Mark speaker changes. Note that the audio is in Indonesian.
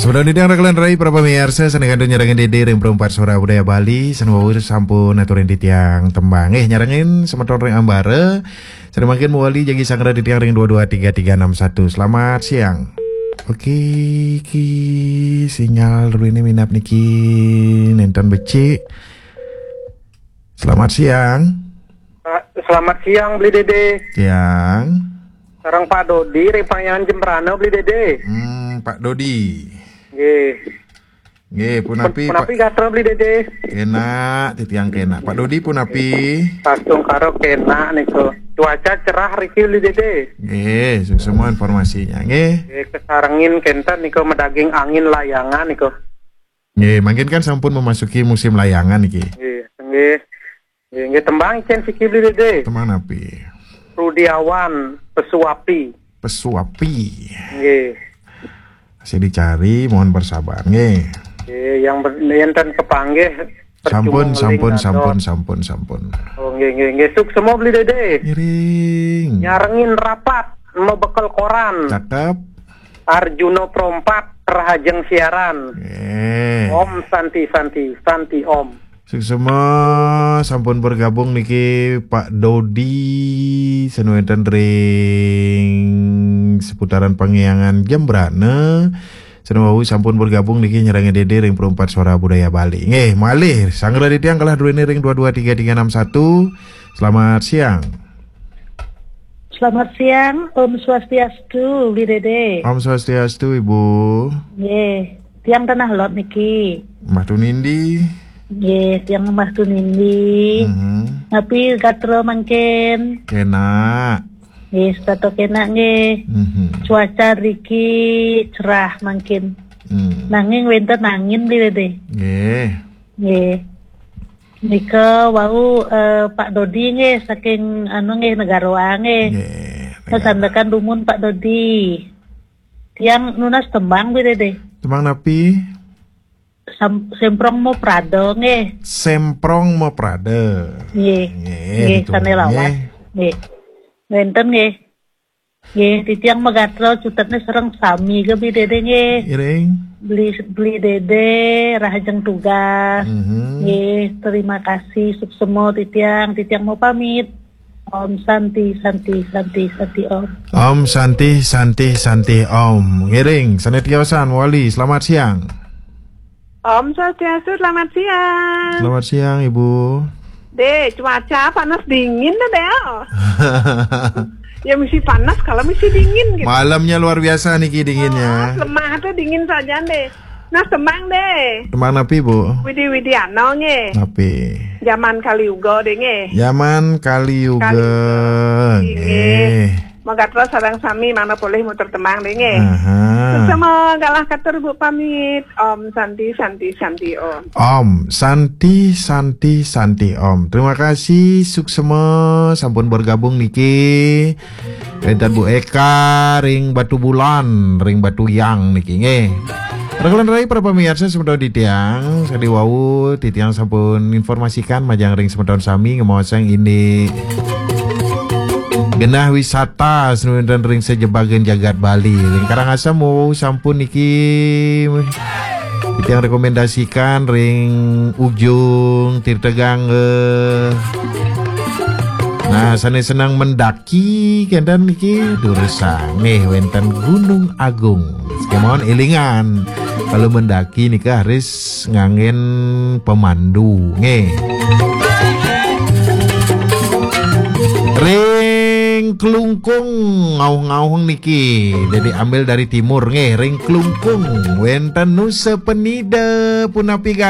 Speaker 1: Sebenarnya yang rekalan rai para pemirsa senengan nyarangan dede ring perempat suara budaya Bali senwau sampun aturin di tiang tembang nyarangin semeton ring ambare semakin muali jagi sangra di tiang ring 223361. Selamat siang. Oke, ki sinyal dulu ini minap niki nenten becik. Selamat siang.
Speaker 2: Selamat siang beli dede.
Speaker 1: Siang.
Speaker 2: Sekarang Pak Dodi Ripangyangan Jembrana beli dede.
Speaker 1: Pak Dodi.
Speaker 2: Nggih,
Speaker 1: punapi
Speaker 2: gatra beli dede.
Speaker 1: Kena titiang kena. Pak Dodi punapi
Speaker 2: Pastung karo kena niko. Cuaca cerah riki beli dede.
Speaker 1: Nggih, semua informasinya. Nggih.
Speaker 2: Kesarengin kentan niko medaging angin layangan niko.
Speaker 1: Nggih, makin kan sampun memasuki musim layangan iki.
Speaker 2: Nggih, tembang cen siki beli dede.
Speaker 1: Tembang api.
Speaker 2: Rudiawan Pesuapi. Nggih.
Speaker 1: Masih dicari, mohon bersabar nggih.
Speaker 2: Yang enten kepanggih
Speaker 1: Sampun.
Speaker 2: Oh nggih. Suk semua beli dede.
Speaker 1: Miring.
Speaker 2: Nyarengin rapat mau bekal koran.
Speaker 1: Cakep.
Speaker 2: Arjuno Prompat Rahajeng siaran. Om Santi Om.
Speaker 1: Suk semua sampun bergabung niki Pak Dodi senuenten ring seputaran Pangyangan Jembrana. Senwau sampun bergabung niki nyerang dede ring perempat suara budaya Bali. Nggih, malih sangra di tiang kalah duene ring 223361. Selamat siang.
Speaker 3: Selamat siang, Om Swastiastu, Bli Dede.
Speaker 1: Om Swastiastu, Ibu.
Speaker 3: Nggih, tiang tanah lot niki.
Speaker 1: Mbah Tunindi.
Speaker 3: Nggih, tiang Mbah Tunindi. Tapi katro mangken.
Speaker 1: Kena.
Speaker 3: Nggih, stato kena nggih. Cuaca riki cerah mangkin. Nanging wenten angin Bli Dede. Nggih. Nika wau Pak Dodi nggih saking nggih negara nggih. Kesandakan dumun Pak Dodi. Tiang nunas tembang Bli Dede.
Speaker 1: Tembang napi?
Speaker 3: Semprong mo Prado nggih.
Speaker 1: Semprong mo Prado.
Speaker 3: Nggih, sanelawat. Nggih. Wenten nggih. Nggih, titiang megatro cutetne sereng sami ge Bli Dede nggih.
Speaker 1: Iring.
Speaker 3: Beli Dede Rahajeng tugas. Nggih, terima kasih suk semua titiang mau pamit. Om Santi Om.
Speaker 1: Om Santi Om. Ngiring sanetiosan wali selamat siang.
Speaker 4: Om Swastiastu, selamat siang.
Speaker 1: Selamat siang, Ibu.
Speaker 4: Cuaca panas dingin deh. Ya mesti panas kalau mesti dingin gitu.
Speaker 1: Malamnya luar biasa nih dinginnya.
Speaker 4: Lemah tuh dingin saja deh. Nah tembang deh.
Speaker 1: Tembang napi Bu?
Speaker 4: Widiano nge.
Speaker 1: Napi.
Speaker 4: Zaman Kaliuga deh nge.
Speaker 1: Zaman Kaliuga. Nge.
Speaker 4: Magatro sarang sami mana boleh muter tembang deh nge. Sama galah katur Bu pamit. Om Santi Om.
Speaker 1: Om Santi Om. Terima kasih suksema sampun bergabung niki. Dan Bu Eka ring Batu Bulan, ring Batu Yang niki nge. Rekalan rai para pemirsa semeton di tiang sadi wau di tiang sampun informasikan majang ring semeton sami ngemoseng ini genah wisata senuntun ring sejebagen jagat Bali ring Karangasem mau sampun niki yang rekomendasikan ring Ujung Tirtegang. Nah sana senang mendaki kendan niki Duresang wenten Gunung Agung mohon ilingan kalau mendaki nikah harus ngangen pemandu ring Klungkung ngauh-ngauh niki jadi ambil dari timur ring Klungkung wenten Nusa Penida punapi